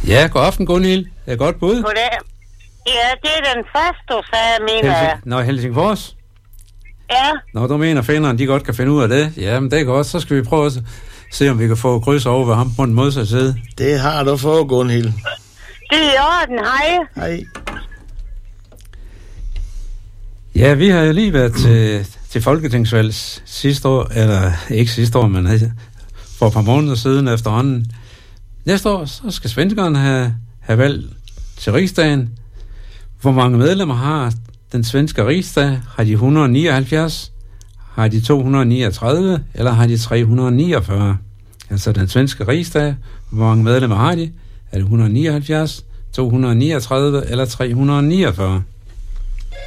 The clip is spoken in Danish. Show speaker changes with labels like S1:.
S1: Ja, god aften, Gunhild. Det er godt bud.
S2: Goddag. Ja, det er den første, du sagde, mener jeg.
S1: Nå, Helsingfors?
S2: Ja.
S1: Nå, du mener, finnerne, de godt kan finde ud af det. Jamen, det er godt. Så skal vi prøve at se, om vi kan få kryds over ved ham på den modsatte side.
S3: Det har du fået, Gunhild.
S2: Det er i orden, hej.
S3: Hej.
S1: Ja, vi har jo lige været til folketingsvalg sidste år, eller ikke sidste år, men for et par måneder siden efterhånden. Næste år, så skal svenskerne have valg til rigsdagen. Hvor mange medlemmer har den svenske rigsdag? Har de 179? Har de 239? Eller har de 349? Altså den svenske rigsdag, hvor mange medlemmer har de? Er det 179, 239 eller 349?